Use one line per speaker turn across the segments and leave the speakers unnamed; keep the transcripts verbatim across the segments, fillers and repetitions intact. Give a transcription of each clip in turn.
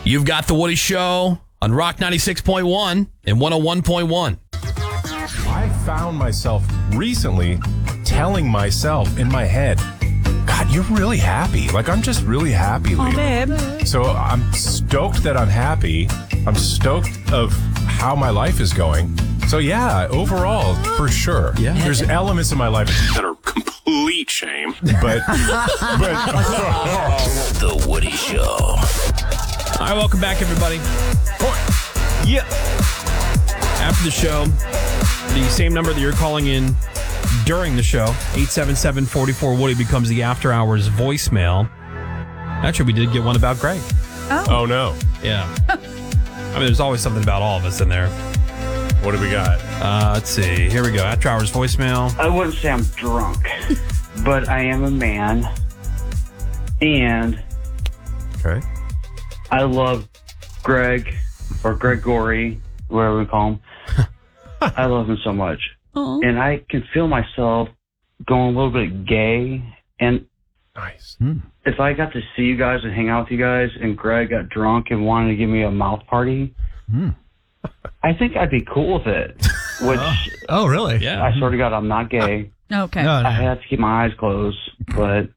You've got The Woody Show on Rock ninety-six point one and one oh one point one.
I found myself recently telling myself in my head, God, you're really happy. Like, I'm just really happy lately.
Oh, babe.
So I'm stoked that I'm happy. I'm stoked of how my life is going. So yeah, overall, for sure.
Yeah.
There's elements of my life that are complete shame. But, but
The Woody Show.
All right, welcome back, everybody.
yeah.
After the show, the same number that you're calling in during the show, eight seven seven, four four, Woody, becomes the after hours voicemail. Actually, we did get one about Greg.
Oh.
Oh no.
Yeah. I mean, there's always something about all of us in there.
What do we got?
Uh, let's see. Here we go. After hours voicemail.
I wouldn't say I'm drunk, but I am a man, and
Okay.
I love Greg, or Gregory, whatever we call him. I love him so much.
Oh.
And I can feel myself going a little bit gay. And
Nice.
if I got to see you guys and hang out with you guys, and Greg got drunk and wanted to give me a mouth party, I think I'd be cool with it. Which,
Oh, really?
Yeah.
I swear to God, I'm not gay.
Okay.
No,
I
no.
have to keep my eyes closed, but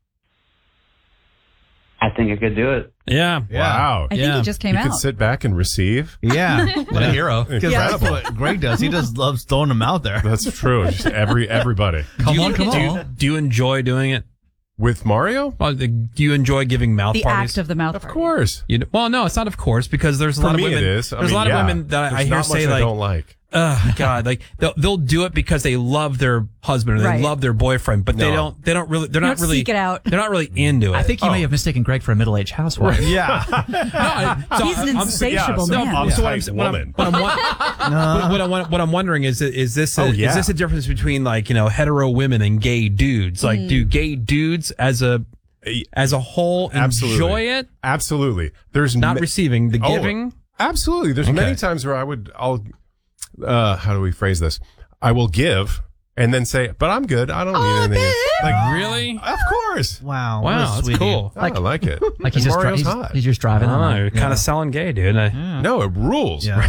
I think I could do it.
Yeah.
Yeah.
Wow.
I think
Yeah.
he just came
You could
out.
sit back and receive.
Yeah. What a hero.
Incredible.
That's what Greg does. He just loves throwing them out there.
That's true. Just every everybody.
Come
do you,
on, come
do you-
on.
do you enjoy doing it?
With Mario?
Well, the- do you enjoy giving mouth
The
parties?
act of the mouth
Of
party.
course.
You know, well, no, it's not of course, because there's a
For
lot
me
of women.
it is. I
There's
mean,
a lot
yeah.
of women that I
There's
hear
not
say
much I
like,
don't like.
"Oh God!" Like they'll they'll do it because they love their husband or they
Right.
love their boyfriend, but they
No.
don't. They don't really. They're
You
not
don't
really.
seek it out.
They're not really into it.
I think you may have mistaken Greg for a middle-aged housewife.
Yeah.
No, I- so
He's an
I'm-
insatiable
yeah, so
man.
I'm-
So what I'm,
Type
what I'm,
woman.
what I'm, what, what, I'm, what I'm wondering is, is this a,
Oh, yeah.
is this a difference between like you know hetero women and gay dudes? Like, do gay dudes as a as a whole
Absolutely.
enjoy it?
Absolutely. There's
Not
ma-
receiving, the
Oh,
giving.
Absolutely. There's
Okay.
many times where I would, I'll, uh, how do we phrase this? I will give and then say, but I'm good. I don't
Oh,
need anything. Like,
Really?
of course.
Wow.
Wow,
what a
that's
sweetie.
cool.
I like it.
Like he's
And
just, dri-
Mario's
he's,
hot.
he's just driving
Oh,
on.
you're kind of selling gay, dude. I,
No, it rules.
Yeah.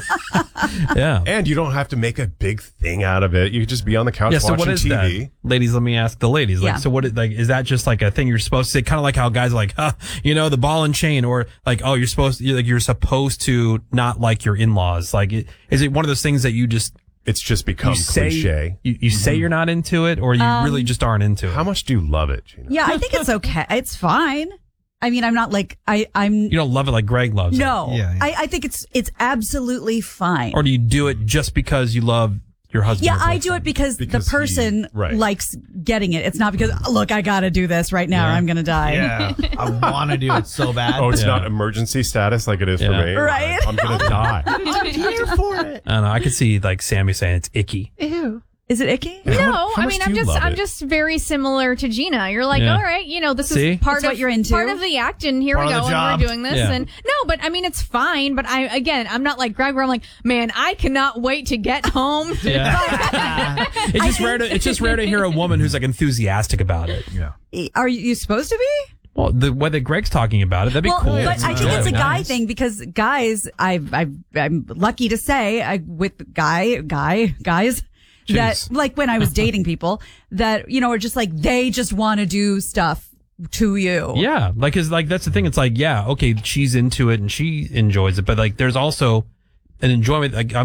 yeah.
And you don't have to make a big thing out of it. You could just be on the couch
Yeah, so
watching
what is
T V.
that? Ladies, let me ask the ladies. Like,
Yeah.
so what is, like, is that just like a thing you're supposed to say? Kind of like how guys are like, huh, you know, the ball and chain, or like, oh, you're supposed to, you're like, you're supposed to not like your in-laws. Like, it, is it one of those things that you just,
It's just become
you say,
cliche.
you, you say you're not into it, or you really just aren't into it?
How much do you love it, Gina?
Yeah, I think it's okay. It's fine. I mean, I'm not like I. I'm
You don't love it like Greg loves
no.
Yeah, yeah.
I, I think it's it's absolutely fine.
it. Or do you do it just because you love your husband?
Yeah,
or
I do
boyfriend?
it because,
Because
the person
he- right.
likes getting it. It's not because, look, I got to do this right now or I'm going to die.
Yeah. I want to do it so bad.
Oh, it's
Yeah.
not emergency status like it is for
Yeah.
me.
Right.
I'm going to die.
I'm here for it.
I don't know. I could see like Sammy saying it's icky.
Ew.
Is it icky?
How mu-
No,
how
I
much
mean
do
I'm
you
just
love
I'm
it?
just very similar to Gina. You're like,
Yeah.
all right, you know, this
See?
is part
It's
of
what you're into.
part of the act, and here
Part
we
of
go,
the
and
job.
we're doing this.
Yeah.
And no, but I mean it's fine. But I again, I'm not like Greg, where I'm like, man, I cannot wait to get home.
Yeah. It's just rare to it's just rare to hear a woman who's like enthusiastic about it.
Yeah.
Are you supposed to be?
Well, the way that Greg's talking about it, that'd be
well,
cool.
but I think
Yeah,
it's a
that'd be
guy
nice.
thing because guys, I, I, I'm lucky to say, I with guy, guy, guys. That
Jeez.
like when I was dating people that, you know, are just like, they just want to do stuff to you.
Yeah, like, cause like that's the thing. It's like, yeah, okay, she's into it and she enjoys it, but like, there's also an enjoyment. Like, I'm